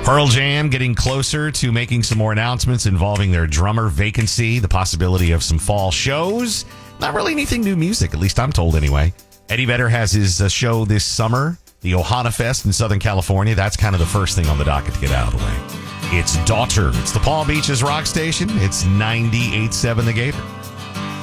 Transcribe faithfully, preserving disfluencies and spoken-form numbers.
Pearl Jam getting closer to making some more announcements involving their drummer vacancy, the possibility of some fall shows. Not really anything new music, at least I'm told anyway. Eddie Vedder has his uh, show this summer, the Ohana Fest in Southern California. That's kind of the first thing on the docket to get out of the way. It's Daughter. It's the Palm Beaches rock station. It's ninety-eight point seven The Gator.